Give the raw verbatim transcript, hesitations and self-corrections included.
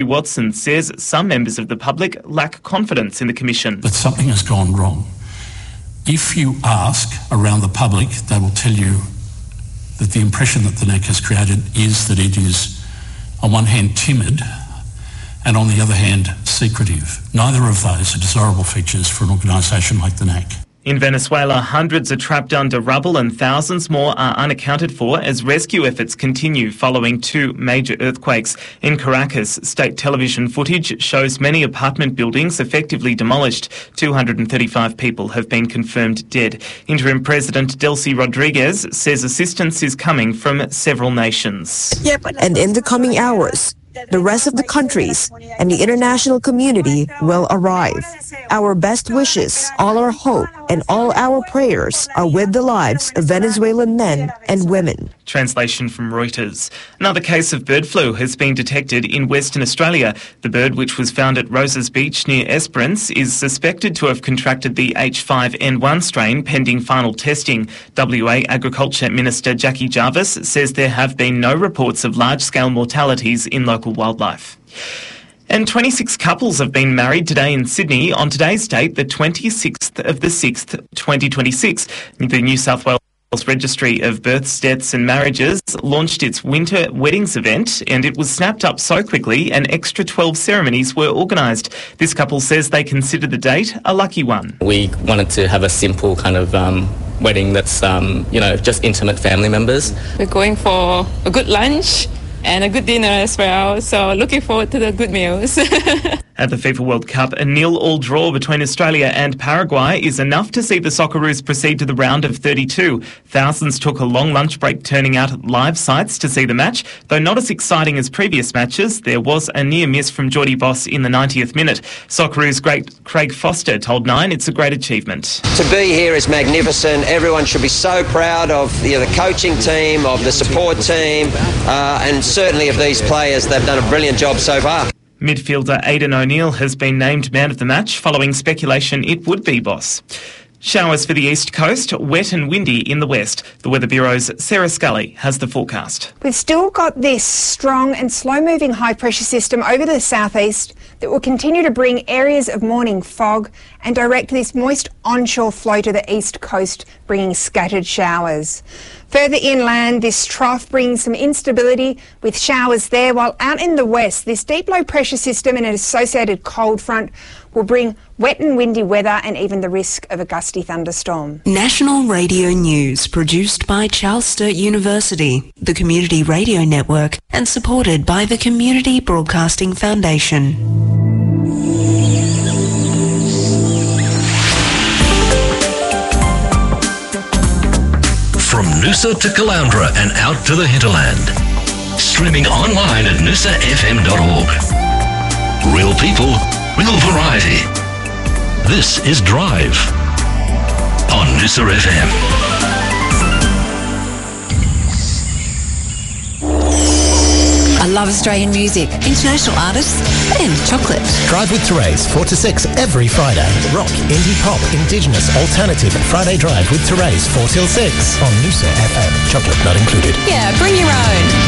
Watson says some members of the public lack confidence in the Commission. But something has gone wrong. If you ask around the public, they will tell you that the impression that the N A C has created is that it is, on one hand, timid, and on the other hand, secretive. Neither of those are desirable features for an organisation like the N A C. In Venezuela, hundreds are trapped under rubble and thousands more are unaccounted for as rescue efforts continue following two major earthquakes. In Caracas, state television footage shows many apartment buildings effectively demolished. two hundred thirty-five people have been confirmed dead. Interim President Delcy Rodriguez says assistance is coming from several nations. And in the coming hours, the rest of the countries and the international community will arrive. Our best wishes, all our hope, and all our prayers are with the lives of Venezuelan men and women. Translation from Reuters. Another case of bird flu has been detected in Western Australia. The bird, which was found at Roses Beach near Esperance, is suspected to have contracted the H five N one strain pending final testing. W A Agriculture Minister Jackie Jarvis says there have been no reports of large-scale mortalities in local wildlife. And twenty-six couples have been married today in Sydney on today's date, the twenty-sixth of the sixth, twenty twenty-six. The New South Wales Registry of Births, Deaths and Marriages launched its winter weddings event, and it was snapped up so quickly an extra twelve ceremonies were organised. This couple says they consider the date a lucky one. We wanted to have a simple kind of um, wedding that's, um, you know, just intimate family members. We're going for a good lunch and a good dinner as well, so looking forward to the good meals. At the FIFA World Cup, a nil-all draw between Australia and Paraguay is enough to see the Socceroos proceed to the round of thirty-two. Thousands took a long lunch break turning out at live sites to see the match. Though not as exciting as previous matches, there was a near miss from Geordie Voss in the ninetieth minute. Socceroos great Craig Foster told Nine it's a great achievement. To be here is magnificent. Everyone should be so proud of the, the coaching team, of the support team, uh, and certainly of these players. They've done a brilliant job so far. Midfielder Aidan O'Neill has been named man of the match following speculation it would be Boss. Showers for the east coast, wet and windy in the west. The Weather Bureau's Sarah Scully has the forecast. We've still got this strong and slow-moving high-pressure system over the southeast that will continue to bring areas of morning fog and direct this moist onshore flow to the east coast, bringing scattered showers. Further inland, this trough brings some instability with showers there, while out in the west, this deep low pressure system and an associated cold front will bring wet and windy weather and even the risk of a gusty thunderstorm. National Radio News, produced by Charles Sturt University, the Community Radio Network, and supported by the Community Broadcasting Foundation. From Noosa to Caloundra and out to the hinterland. Streaming online at noosa f m dot org. Real people, real variety. This is Drive on Noosa F M. I love Australian music, international artists and chocolate. Drive with Therese, four to six every Friday. Rock, indie pop, indigenous, alternative. Friday Drive with Therese, four till six on Noosa F M. Chocolate not included. Yeah, bring your own.